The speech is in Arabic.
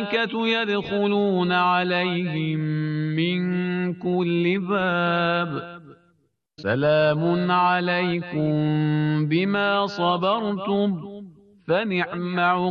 والملائكة يدخلون عليهم من كل باب سلام عليكم بما صبرتم فنعم